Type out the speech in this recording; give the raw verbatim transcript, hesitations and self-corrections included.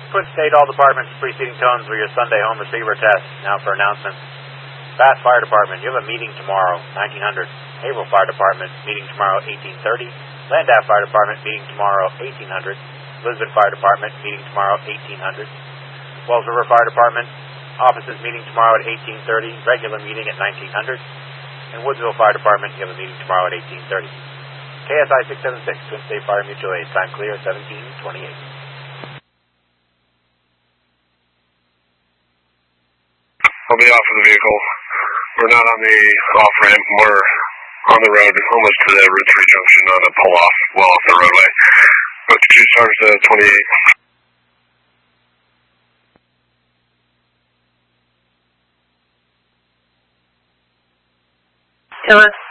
Twin State, all departments, preceding tones for your Sunday home receiver test. Now for announcements. Bath Fire Department, you have a meeting tomorrow, nineteen hundred. Haverhill Fire Department, meeting tomorrow, eighteen thirty. Landaff Fire Department, meeting tomorrow, eighteen hundred. Lisbon Fire Department, meeting tomorrow, eighteen hundred. Wells River Fire Department, offices meeting tomorrow at eighteen thirty. Regular meeting at nineteen hundred. And Woodsville Fire Department, you have a meeting tomorrow at eighteen thirty. K S I six seven six, Twin State Fire Mutual Aid, time clear, seventeen twenty-eight. I'll be off of the vehicle. We're not on the off-ramp. We're on the road, almost to the Route three junction on a pull-off, well off the roadway. But two stars to twenty-eight. Killer.